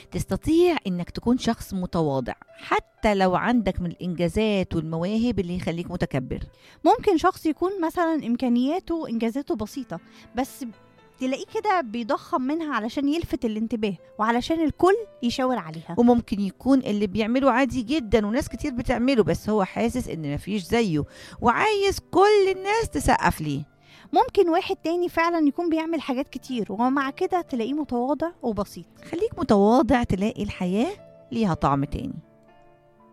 تستطيع إنك تكون شخص متواضع حتى لو عندك من الإنجازات والمواهب اللي يخليك متكبر. ممكن شخص يكون مثلا إمكانياته وإنجازاته بسيطة، بس تلاقيه كده بيضخم منها علشان يلفت الانتباه وعلشان الكل يشاور عليها. وممكن يكون اللي بيعمله عادي جدا وناس كتير بتعمله، بس هو حاسس إن مفيش زيه وعايز كل الناس تسقف ليه. ممكن واحد تاني فعلا يكون بيعمل حاجات كتير ومع كده تلاقيه متواضع وبسيط. خليك متواضع، تلاقي الحياة ليها طعم تاني.